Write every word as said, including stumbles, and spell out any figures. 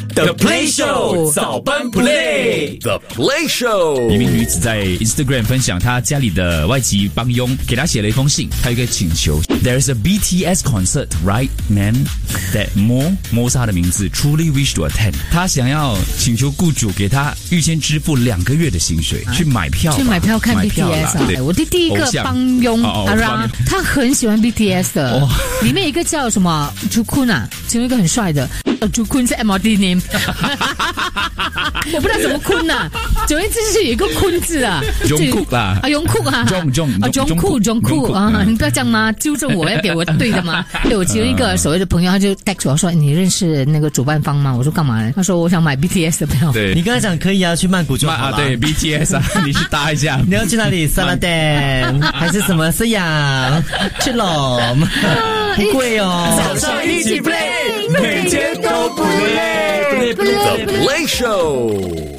The Play Show 早班 Play。The Play Show。 一名女子在 Instagram 分享她家里的外籍帮佣给她写了一封信，她有一个请求 ：There's a B T S concert, right, man? That Mo Mo 是她的名字 ，truly wish to attend。她想要请求雇主给她预先支付两个月的薪水，啊、去买票， 去买票看 B T S 啊！我的第一个帮佣阿拉，他很喜欢 B T S 的，哦、里面一个叫什么 Jukun 啊，其中一个很帅的。呃 ，Jukun 是 M R T name， 我不知道怎么坤呐、啊，总之就是有一个坤字啊。 荣酷啦， 啊，荣酷啊， 荣荣啊，荣酷，荣酷啊，你不要这样吗？纠正我，要给我对的吗？对我其中一个所谓的朋友，他就 text 我说：“你认识那个主办方吗？”我说：“干嘛呢？”他说：“我想买 B T S 的票。” 对， 你刚才讲可以啊，去曼谷就好了。 啊，对 ，B T S 啊，你去搭一下。 你要去哪里？沙拉店还是什么？是呀，去咯，不贵哦。 早上一起 play， 每天都不累。The Play Show。